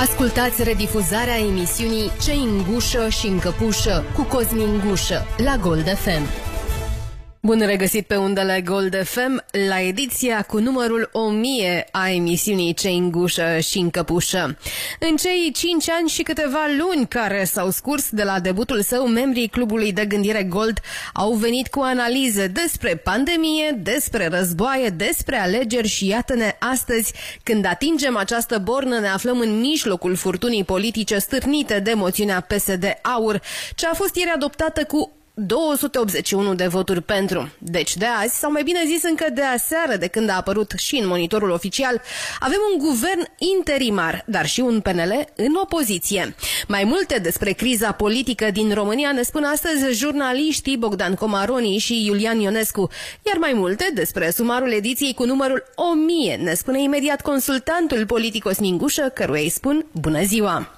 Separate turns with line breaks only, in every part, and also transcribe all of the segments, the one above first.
Ascultați redifuzarea emisiunii Ce în gușă și în căpușă cu Cosmin Gușă la Gold FM. Bun regăsit pe undele Gold FM la ediția cu numărul 1000 a emisiunii Ce în gușă și în căpușă. În cei 5 ani și câteva luni care s-au scurs de la debutul său, membrii Clubului de Gândire Gold au venit cu analize despre pandemie, despre războaie, despre alegeri și iată-ne astăzi, când atingem această bornă, ne aflăm în mijlocul furtunii politice stârnite de moțiunea PSD-AUR, ce a fost ieri adoptată cu 281 de voturi pentru. Deci de azi, sau mai bine zis încă de aseară, de când a apărut și în monitorul oficial, avem un guvern interimar, dar și un PNL în opoziție. Mai multe despre criza politică din România ne spun astăzi jurnaliștii Bogdan Comaroni și Iulian Ionescu, iar mai multe despre sumarul ediției cu numărul 1000 ne spune imediat consultantul politic Cosmin Gușă, căruia îi spun bună ziua!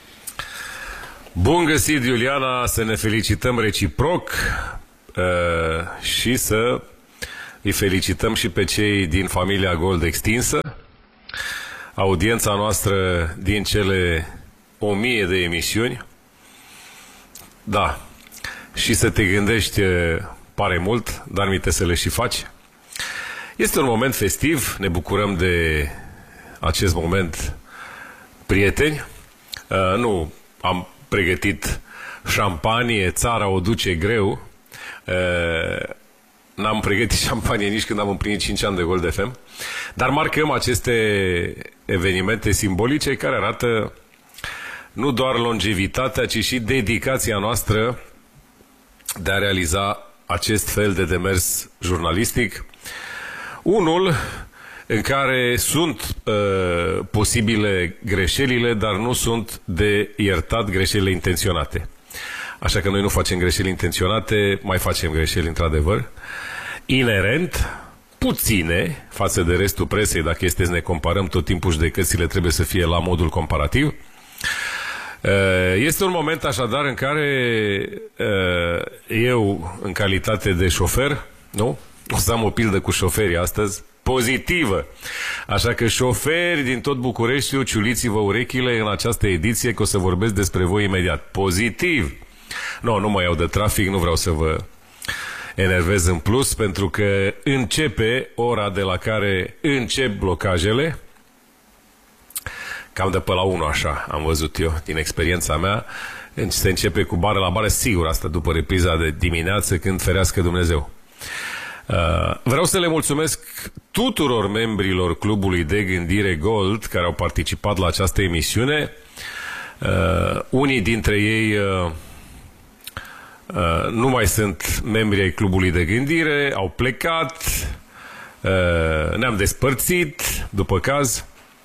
Bun găsit, Iuliana, să ne felicităm reciproc și să îi felicităm și pe cei din familia Gold extinsă. Audiența noastră din cele 1000 de emisiuni. Da, și să te gândești pare mult, dar mi-te să le și faci. Este un moment festiv, ne bucurăm de acest moment, prieteni. Nu am pregătit șampanie, țara o duce greu. N-am pregătit șampanie nici când am împlinit 5 ani de Gold FM, dar marcăm aceste evenimente simbolice care arată nu doar longevitatea, ci și dedicația noastră de a realiza acest fel de demers jurnalistic. Unul în care sunt posibile greșelile, dar nu sunt de iertat greșelile intenționate. Așa că noi nu facem greșeli intenționate, mai facem greșeli într-adevăr. Inerent, puține, față de restul presei, dacă este să ne comparăm, tot timpul judecățile trebuie să fie la modul comparativ. Este un moment așadar în care eu, în calitate de șofer, nu? O să am o pildă cu șoferii astăzi, pozitivă. Așa că șoferi din tot Bucureștiul, ciuliți-vă urechile în această ediție, că o să vorbesc despre voi imediat. Pozitiv! Nu mai iau de trafic, nu vreau să vă enervez în plus, pentru că începe ora de la care încep blocajele. Cam de pe la 1 așa, am văzut eu, din experiența mea. Se începe cu bară la bară, sigur, asta după repriza de dimineață, când ferească Dumnezeu. Vreau să le mulțumesc tuturor membrilor Clubului de Gândire Gold care au participat la această emisiune. Unii dintre ei nu mai sunt membri ai Clubului de Gândire, au plecat, ne-am despărțit după caz.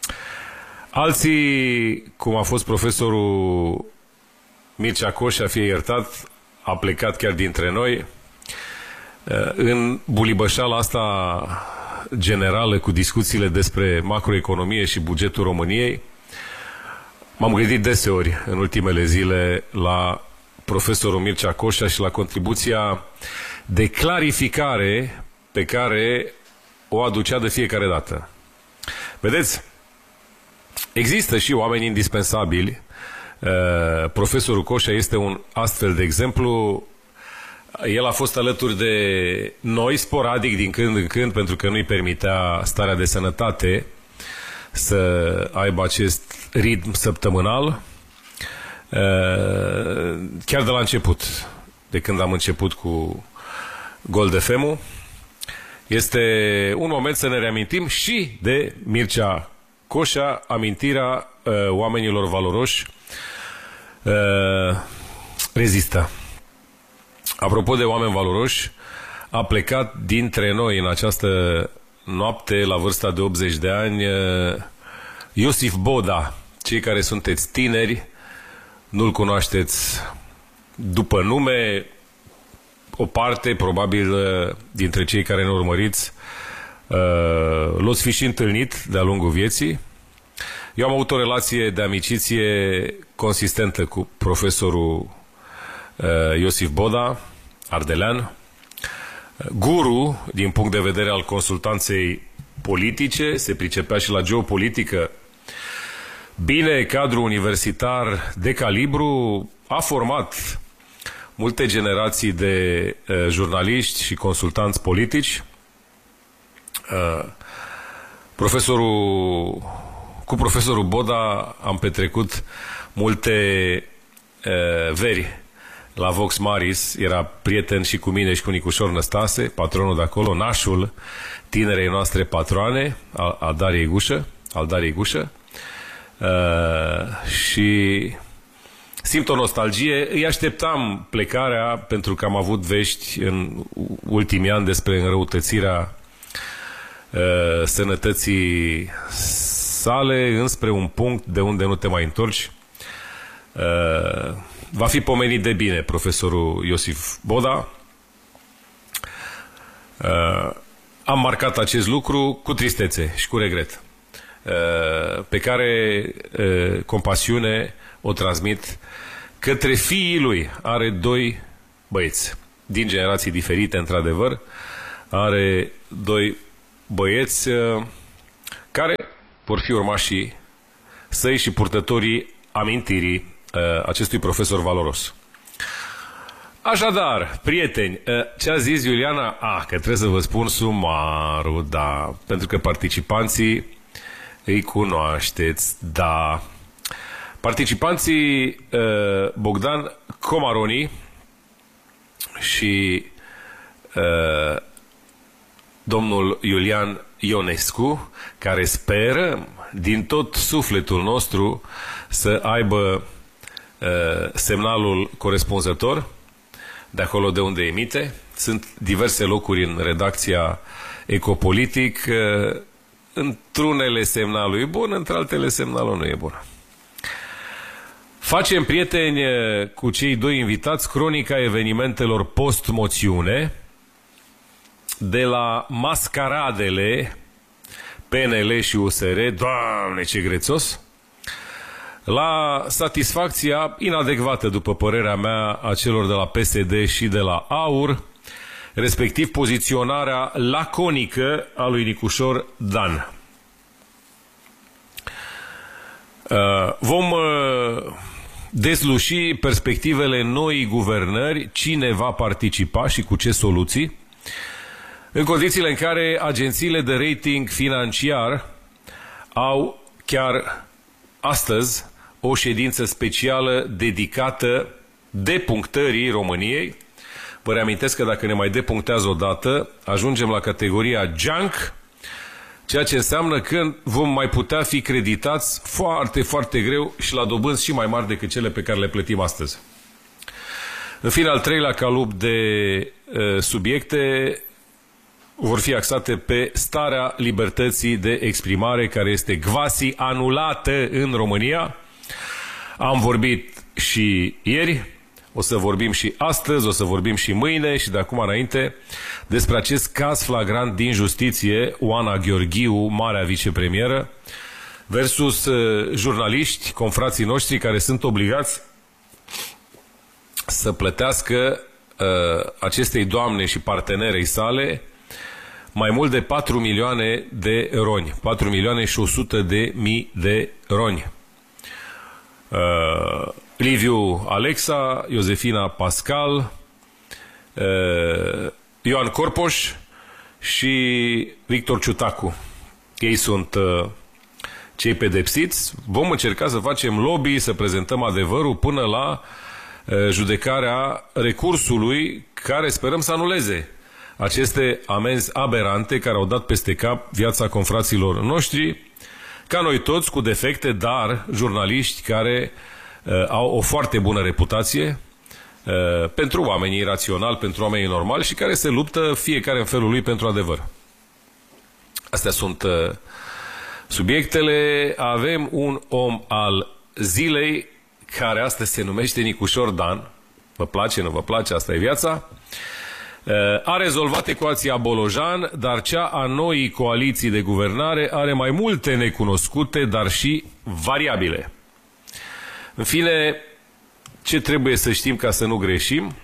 Alții, cum a fost profesorul Mircea Coșa, fie iertat, a plecat chiar dintre noi. În bulibășala asta generală cu discuțiile despre macroeconomie și bugetul României, m-am gândit deseori în ultimele zile la profesorul Mircea Coșa și la contribuția de clarificare pe care o aducea de fiecare dată. Vedeți, există și oameni indispensabili. Profesorul Coșa este un astfel de exemplu. El a fost alături de noi, sporadic, din când în când, pentru că nu-i permitea starea de sănătate să aibă acest ritm săptămânal. Chiar de la început, de când am început cu Gold FM-ul, este un moment să ne reamintim și de Mircea Coșa, amintirea oamenilor valoroși rezistă. Apropo de oameni valoroși, a plecat dintre noi în această noapte, la vârsta de 80 de ani, Iosif Boda. Cei care sunteți tineri, nu-l cunoașteți după nume, o parte, probabil, dintre cei care ne urmăriți, l-ați fi și întâlnit de-a lungul vieții. Eu am avut o relație de amiciție consistentă cu profesorul Iosif Boda, ardelean, guru din punct de vedere al consultanței politice, se pricepea și la geopolitică Bine, cadrul universitar de calibru a format multe generații de jurnaliști și consultanți politici. Cu profesorul Boda am petrecut multe veri la Vox Maris. Era prieten și cu mine și cu Nicușor Năstase, patronul de acolo, nașul tinerei noastre patroane, al Dariei Gușă. Și simt o nostalgie. Îi așteptam plecarea pentru că am avut vești în ultimii ani despre înrăutățirea sănătății sale înspre un punct de unde nu te mai întorci. Va fi pomenit de bine profesorul Iosif Boda. Am marcat acest lucru cu tristețe și cu regret, pe care compasiune o transmit către fiii lui. Are 2 băieți din generații diferite, într-adevăr. Are 2 băieți care vor fi urmașii săi și purtătorii amintirii acestui profesor valoros. Așadar, prieteni, ce a zis Iuliana? Că trebuie să vă spun sumarul, da, pentru că participanții îi cunoașteți, da. Participanții Bogdan Comaroni și domnul Iulian Ionescu, care sperăm din tot sufletul nostru să aibă semnalul corespunzător de acolo de unde emite. Sunt diverse locuri în redacția Ecopolitic. Într-unele semnalul e bun, într-altele semnalul nu e bun. Facem, prieteni, cu cei 2 invitați cronica evenimentelor post-moțiune de la mascaradele PNL și USR, Doamne, ce grețos, la satisfacția inadecvată, după părerea mea, a celor de la PSD și de la AUR, respectiv poziționarea laconică a lui Nicușor Dan. Vom dezluși perspectivele noii guvernări, cine va participa și cu ce soluții, în condițiile în care agențiile de rating financiar au chiar astăzi o ședință specială dedicată depunctării României. Vă reamintesc că dacă ne mai depunctează o dată, ajungem la categoria junk, ceea ce înseamnă că vom mai putea fi creditați foarte, foarte greu și la dobânzi și mai mari decât cele pe care le plătim astăzi. În fine, al 3-lea calup de subiecte vor fi axate pe starea libertății de exprimare, care este quasi anulată în România. Am vorbit și ieri, o să vorbim și astăzi, o să vorbim și mâine și de acum înainte despre acest caz flagrant din justiție, Oana Gheorghiu, marea vicepremieră, versus jurnaliști, confrații noștri, care sunt obligați să plătească acestei doamne și partenerei sale mai mult de 4 milioane de roni. 4 milioane și 100 de mii de roni. Liviu Alexa, Iosefina Pascal, Ioan Corpoș și Victor Ciutacu. Ei sunt cei pedepsiți. Vom încerca să facem lobby, să prezentăm adevărul până la judecarea recursului care sperăm să anuleze aceste amenzi aberante care au dat peste cap viața confraților noștri, ca noi toți, cu defecte, dar jurnaliști care au o foarte bună reputație pentru oamenii raționali, pentru oamenii normali și care se luptă fiecare în felul lui pentru adevăr. Astea sunt subiectele. Avem un om al zilei care astăzi se numește Nicușor Dan. Vă place, nu vă place? Asta e viața. A rezolvat ecuația Bolojan, dar cea a noii coaliții de guvernare are mai multe necunoscute, dar și variabile. În fine, ce trebuie să știm ca să nu greșim?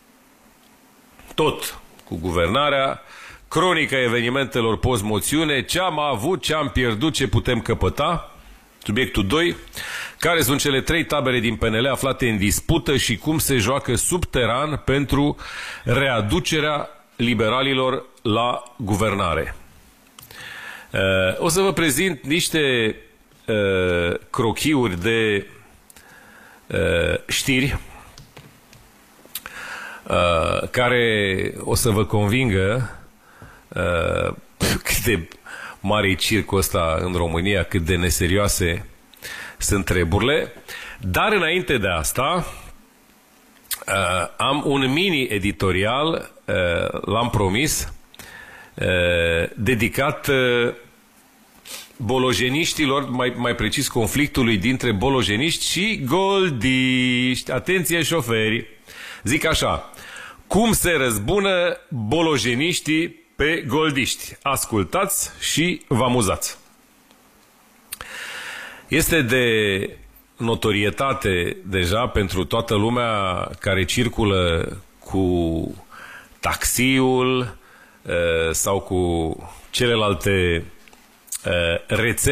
Tot cu guvernarea, cronica evenimentelor post-moțiune, ce am avut, ce am pierdut, ce putem căpăta. Subiectul 2. Care sunt cele 3 tabere din PNL aflate în dispută și cum se joacă subteran pentru readucerea liberalilor la guvernare? O să vă prezint niște crochiuri de știri care o să vă convingă cât de mare e circul ăsta în România, cât de neserioase sunt treburile. Dar înainte de asta am un mini editorial, l-am promis, dedicat bolojeniștilor, mai precis conflictului dintre bolojeniști și goldiști. Atenție, șoferi! Zic așa: cum se răzbună bolojeniștii pe goldiști? Ascultați și vă amuzați. Este de notorietate deja pentru toată lumea care circulă cu taxiul sau cu celelalte rețele